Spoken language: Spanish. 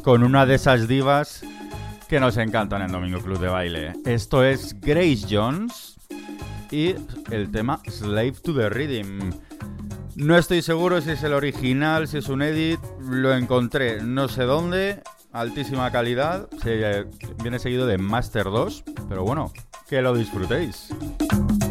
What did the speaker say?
con una de esas divas que nos encantan en Domingo Club de Baile. Esto es Grace Jones y el tema Slave to the Rhythm. No estoy seguro si es el original, si es un edit. Lo encontré no sé dónde, altísima calidad. Viene seguido de Master 2, pero bueno, que lo disfrutéis.